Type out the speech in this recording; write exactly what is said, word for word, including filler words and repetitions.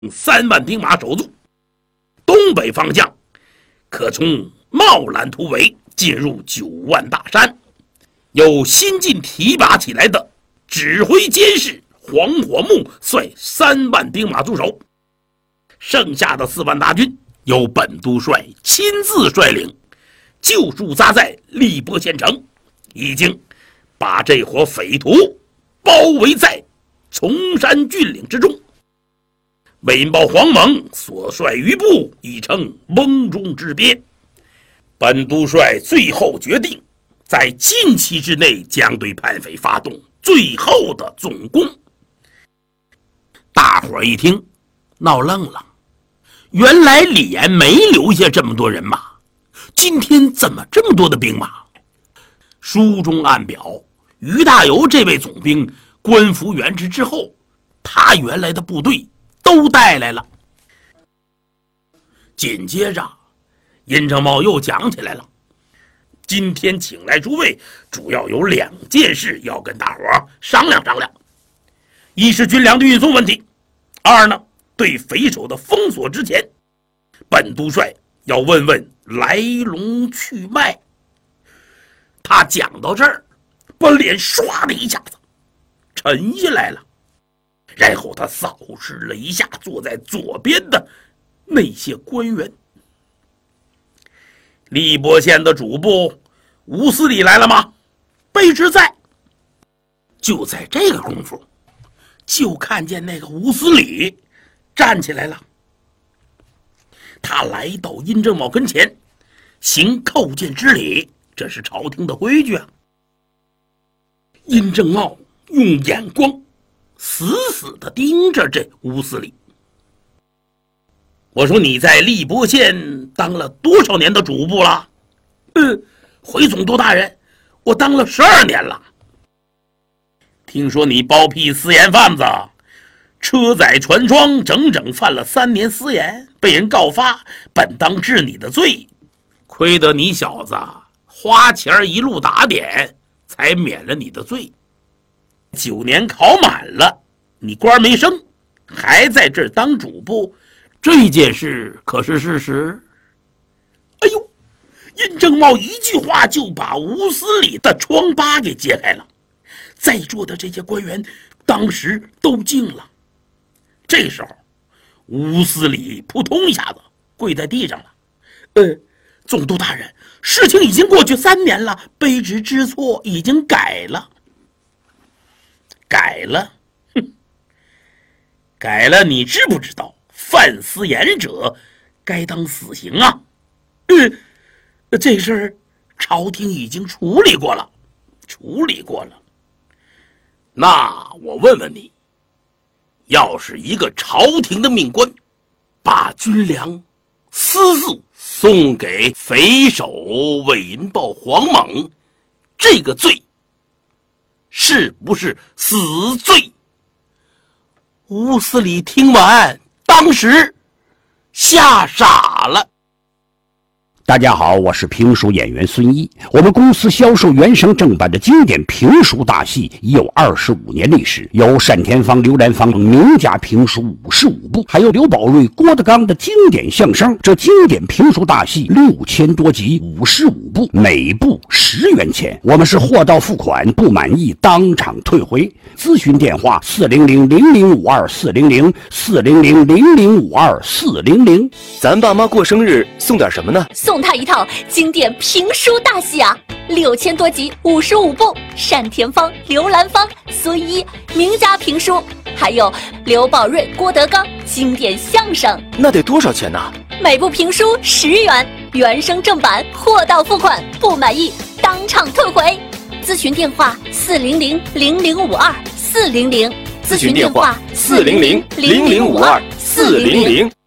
三万兵马守住，东北方向可从茂兰突围进入九万大山，由新近提拔起来的指挥监事黄火木率三万兵马驻守，剩下的四万大军由本督帅亲自率领，就驻扎在荔波县城，已经把这伙匪徒包围在崇山峻岭之中。韦豹黄猛所率余部已成瓮中之鳖，本督帅最后决定在近期之内将对叛匪发动最后的总攻。大伙儿一听闹愣了，原来李岩没留下这么多人马，今天怎么这么多的兵马？书中暗表，于大猷这位总兵官复原职之后，他原来的部队都带来了。紧接着殷正茂又讲起来了，今天请来诸位主要有两件事要跟大伙儿商量商量，一是军粮的运送问题，二呢对匪首的封锁之前，本督帅要问问来龙去脉。他讲到这儿，把脸唰的一下子沉下来了，然后他扫视了一下坐在左边的那些官员。荔波县的主簿吴司礼来了吗？卑职在。就在这个功夫，就看见那个吴司礼站起来了。他来到殷正茂跟前，行叩见之礼，这是朝廷的规矩啊。殷正茂用眼光死死地盯着这吴司礼。我说，你在荔波县当了多少年的主簿了？嗯，回总督大人，我当了十二年了。听说你包庇私盐贩子，车载船装，整整犯了三年私盐，被人告发，本当治你的罪，亏得你小子花钱一路打点，才免了你的罪。九年考满了，你官没升，还在这儿当主簿，这件事可是事实。哎呦，殷正茂一句话就把吴司礼的疮疤给揭开了，在座的这些官员当时都惊了。这时候吴司礼扑通一下子跪在地上了。呃，总督大人，事情已经过去三年了，卑职知错，已经改了。改了？哼，改了，你知不知道犯私盐者该当死刑啊？呃，这事儿朝廷已经处理过了，处理过了。那我问问你，要是一个朝廷的命官把军粮私自送给匪首韦银豹黄猛，这个罪是不是死罪？吴司礼听完，当时吓傻了。 大家好，我是评书演员孙一。我们公司销售原声正版的经典评书大戏已有二十五年历史，有单田芳、刘兰芳名家评书五十五部，还有刘宝瑞、郭德纲的经典相声。这经典评书大戏六千多集，五十五部，每部十元钱。我们是货到付款，不满意当场退回。咨询电话：四零零零零五二四零零四零零零零五二四零零。 咱爸妈过生日送点什么呢？ 送他一套经典评书大戏啊，六千多集，五十五部，单田芳、刘兰芳、孙一名家评书，还有刘宝瑞、郭德纲经典相声。 那得多少钱呢？ 每部评书十元，原声正版，货到付款，不满意当场退回。咨询电话：四零零零零五二四零零。 咨询电话：四零零零零五二四零零。